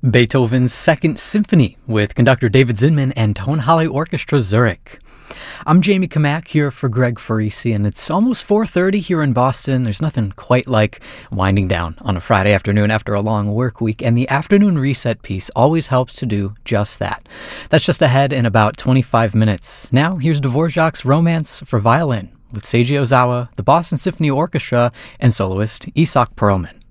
Beethoven's Second Symphony with conductor David Zinman and Tonhalle Orchestra Zurich. I'm Jamie Kamak here for Greg Farisi, and it's almost 4:30 here in Boston. There's nothing quite like winding down on a Friday afternoon after a long work week, and the afternoon reset piece always helps to do just that. That's just ahead in about 25 minutes. Now, here's Dvorak's Romance for Violin with Seiji Ozawa, the Boston Symphony Orchestra, and soloist Isak Perlman.